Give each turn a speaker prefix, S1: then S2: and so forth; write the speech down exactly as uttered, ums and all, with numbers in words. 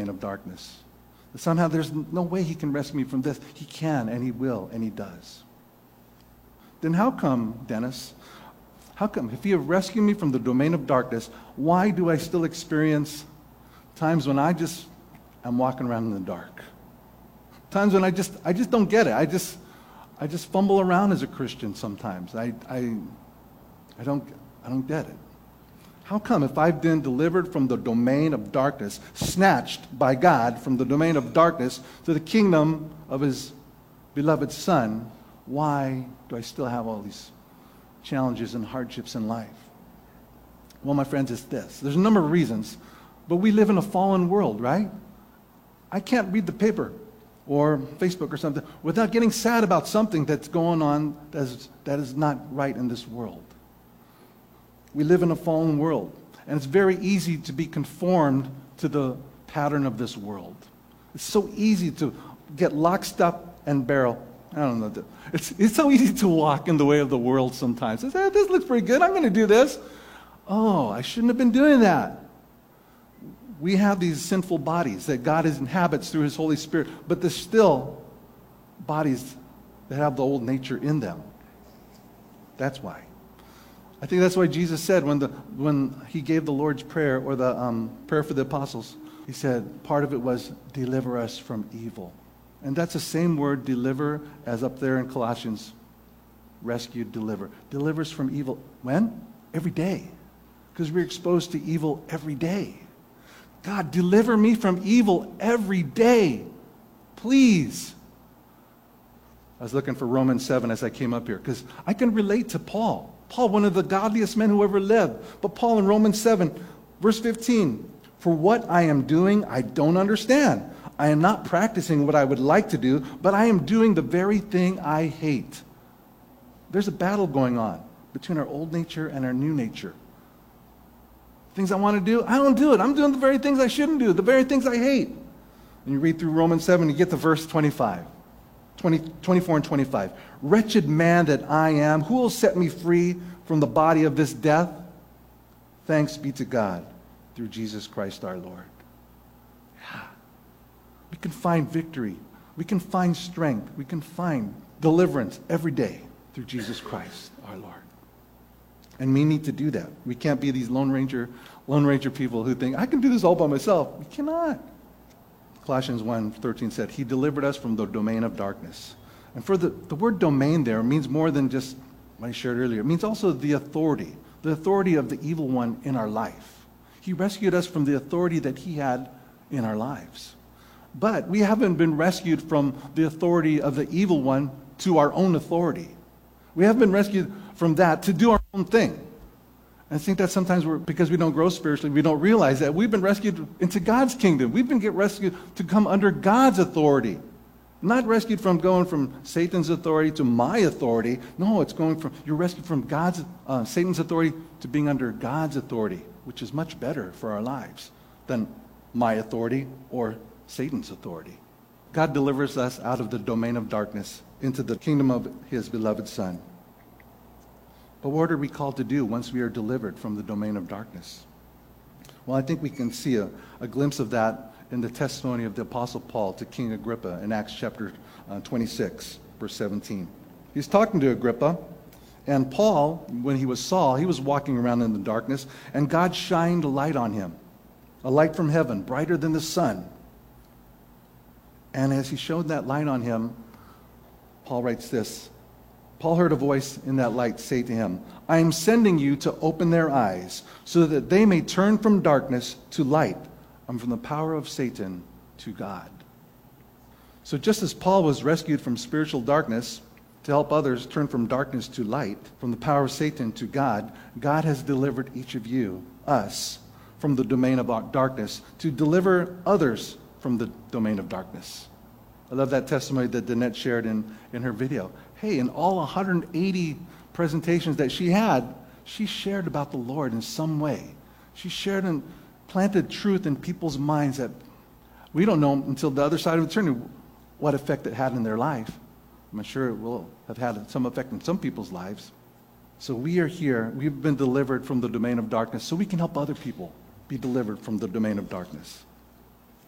S1: domain of darkness. That somehow there's no way he can rescue me from this. He can, and he will, and he does. Then how come, Dennis, how come, if you have rescued me from the domain of darkness, why do I still experience times when I just am walking around in the dark? Times when I just I just don't get it. I just I just fumble around as a Christian sometimes. I I I don't I don't get it. How come if I've been delivered from the domain of darkness, snatched by God from the domain of darkness to the kingdom of his beloved Son, why do I still have all these challenges and hardships in life? Well, my friends, it's this. There's a number of reasons, but we live in a fallen world, right? I can't read the paper or Facebook or something without getting sad about something that's going on that is, that is not right in this world. We live in a fallen world, and it's very easy to be conformed to the pattern of this world. It's so easy to get locked, step, and barrel. I don't know. It's, it's so easy to walk in the way of the world sometimes. It's, hey, this looks pretty good. I'm going to do this. Oh, I shouldn't have been doing that. We have these sinful bodies that God inhabits through his Holy Spirit, but there's still bodies that have the old nature in them. That's why. I think that's why Jesus said when the when he gave the Lord's Prayer, or the um, prayer for the apostles, he said part of it was, deliver us from evil. And that's the same word, deliver, as up there in Colossians. Rescue, deliver. Deliver us from evil. When? Every day. Because we're exposed to evil every day. God, deliver me from evil every day. Please. I was looking for Romans seven as I came up here, because I can relate to Paul. Paul, one of the godliest men who ever lived. But Paul in Romans seven, verse fifteen, for what I am doing, I don't understand. I am not practicing what I would like to do, but I am doing the very thing I hate. There's a battle going on between our old nature and our new nature. Things I want to do, I don't do it. I'm doing the very things I shouldn't do, the very things I hate. And you read through Romans seven, you get to verse twenty-five. twenty, twenty-four and twenty-five. Wretched man that I am, who will set me free from the body of this death? Thanks be to God through Jesus Christ our Lord. Yeah. We can find victory. We can find strength. We can find deliverance every day through Jesus Christ our Lord. And we need to do that. We can't be these Lone Ranger, Lone Ranger people who think, I can do this all by myself. We cannot. Colossians one thirteen said, he delivered us from the domain of darkness. And for the, the word domain there means more than just what I shared earlier. It means also the authority, the authority of the evil one in our life. He rescued us from the authority that he had in our lives. But we haven't been rescued from the authority of the evil one to our own authority. We haven't been rescued from that to do our own thing. And I think that sometimes we're, because we don't grow spiritually, we don't realize that we've been rescued into God's kingdom. We've been get rescued to come under God's authority. Not rescued from going from Satan's authority to my authority. No, it's going from, you're rescued from God's, uh, Satan's authority to being under God's authority, which is much better for our lives than my authority or Satan's authority. God delivers us out of the domain of darkness into the kingdom of his beloved Son. But what are we called to do once we are delivered from the domain of darkness? Well, I think we can see a, a glimpse of that in the testimony of the Apostle Paul to King Agrippa in Acts chapter uh, twenty-six, verse seventeen. He's talking to Agrippa, and Paul, when he was Saul, he was walking around in the darkness, and God shined a light on him, a light from heaven, brighter than the sun. And as he showed that light on him, Paul writes this, Paul heard a voice in that light say to him, I am sending you to open their eyes so that they may turn from darkness to light and from the power of Satan to God. So just as Paul was rescued from spiritual darkness to help others turn from darkness to light, from the power of Satan to God, God has delivered each of you, us, from the domain of darkness to deliver others from the domain of darkness. I love that testimony that Danette shared in, in her video. Hey, in all one hundred eighty presentations that she had, she shared about the Lord in some way. She shared and planted truth in people's minds that we don't know until the other side of eternity what effect it had in their life. I'm sure it will have had some effect in some people's lives. So we are here. We've been delivered from the domain of darkness so we can help other people be delivered from the domain of darkness.